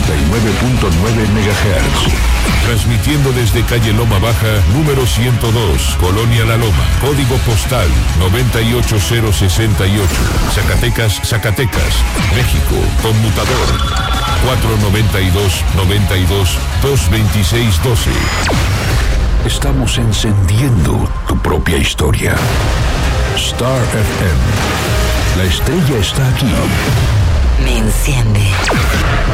MHz. Transmitiendo desde calle Loma Baja, número 102, Colonia La Loma, código postal 98068, Zacatecas, México, conmutador 492-92-226-12. Estamos encendiendo tu propia historia. Star FM. La estrella está aquí. Me enciende.